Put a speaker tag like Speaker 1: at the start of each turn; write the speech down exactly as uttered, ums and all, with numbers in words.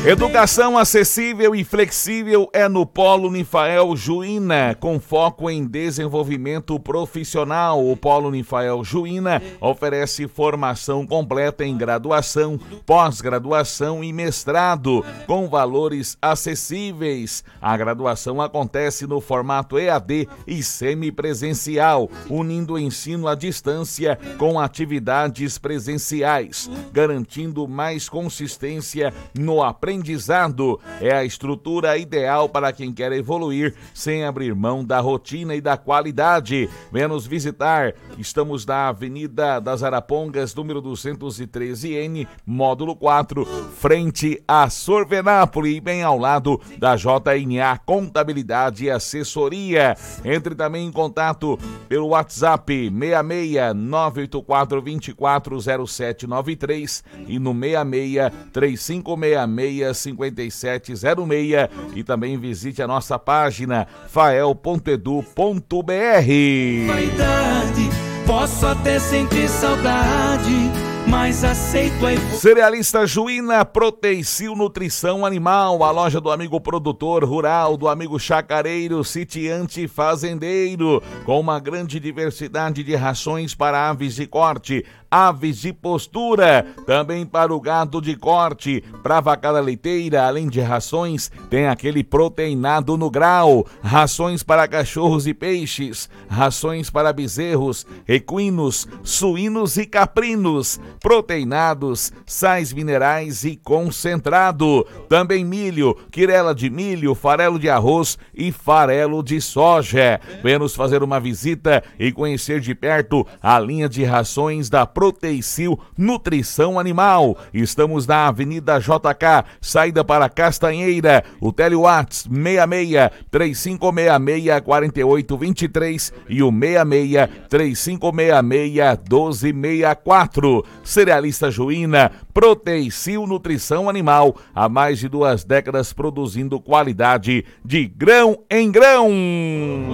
Speaker 1: Educação acessível e flexível é no Polo Unifael Juína, com foco em desenvolvimento profissional. O Polo Unifael Juína oferece formação completa em graduação, pós-graduação e mestrado, com valores acessíveis. A graduação acontece no formato E A D e semipresencial, unindo o ensino à distância com atividades presenciais, garantindo mais consistência no aprendizado. Aprendizado é a estrutura ideal para quem quer evoluir sem abrir mão da rotina e da qualidade. Venha nos visitar. Estamos na Avenida das Arapongas, número duzentos e treze N, módulo quatro, frente a Sorvenápolis, bem ao lado da J N A Contabilidade e Assessoria. Entre também em contato pelo WhatsApp seis seis nove oito quatro dois quatro zero sete nove três e no seis seis três cinco seis seis cinco sete zero seis, e também visite a nossa página fael ponto edu ponto br.
Speaker 2: Vaidade, posso até sentir saudade, mas aceito a evolução.
Speaker 1: Cerealista Juína, Proteicil Nutrição Animal, a loja do amigo produtor rural, do amigo chacareiro, sitiante e fazendeiro, com uma grande diversidade de rações para aves de corte, aves de postura, também para o gado de corte, para a vacada leiteira. Além de rações, tem aquele proteinado no grau, rações para cachorros e peixes, rações para bezerros, equinos, suínos e caprinos, proteinados, sais minerais e concentrado, também milho, quirela de milho, farelo de arroz e farelo de soja. Venha nos fazer uma visita e conhecer de perto a linha de rações da Proteicil Nutrição Animal. Estamos na Avenida J K, saída para Castanheira. O Telewhats seis seis três cinco seis seis quatro oito dois três e o seis seis três cinco seis seis um dois seis quatro. Cerealista Juína, Proteicil Nutrição Animal, há mais de duas décadas produzindo qualidade de grão em grão.